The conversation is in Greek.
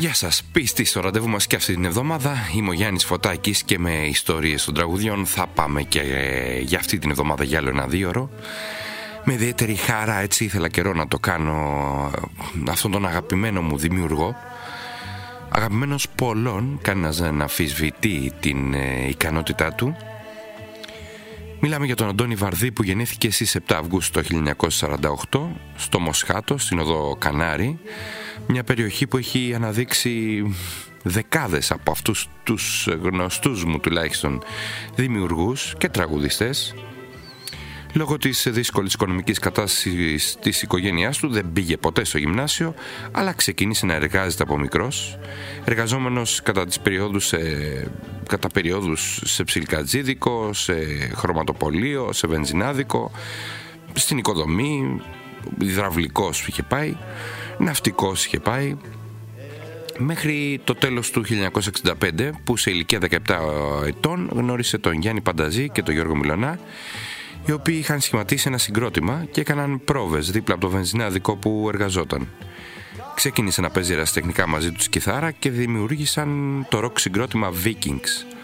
Γεια σας, πίστη στο ραντεβού μας και αυτή την εβδομάδα. Είμαι ο Γιάννης Φωτάκης και με ιστορίες των τραγουδιών θα πάμε και για αυτή την εβδομάδα για άλλο ένα 2ωρο. Με ιδιαίτερη χαρά, έτσι ήθελα καιρό να το κάνω, αυτόν τον αγαπημένο μου δημιουργό. Αγαπημένος πολλών, κανένας δεν αμφισβητεί την ικανότητά του. Μιλάμε για τον Αντώνη Βαρδί, που γεννήθηκε στις 7 Αυγούστου το 1948 στο Μοσχάτο, στην οδό Κανάρη, μια περιοχή που έχει αναδείξει δεκάδες από αυτούς τους γνωστούς μου τουλάχιστον δημιουργούς και τραγουδιστές. Λόγω της δύσκολης οικονομικής κατάστασης της οικογένειάς του δεν πήγε ποτέ στο γυμνάσιο, αλλά ξεκίνησε να εργάζεται από μικρός, εργαζόμενος κατά περιόδους σε ψιλικατζίδικο, σε χρωματοπωλείο, σε βενζινάδικο, στην οικοδομή, υδραυλικός είχε πάει, ναυτικός είχε πάει, μέχρι το τέλος του 1965, που σε ηλικία 17 ετών γνώρισε τον Γιάννη Πανταζή και τον Γιώργο Μιλωνά, οι οποίοι είχαν σχηματίσει ένα συγκρότημα και έκαναν πρόβες δίπλα από το βενζινάδικο που εργαζόταν. Ξεκίνησε να παίζει ερασιτεχνικά μαζί τους κιθάρα και δημιούργησαν το ροκ συγκρότημα Vikings.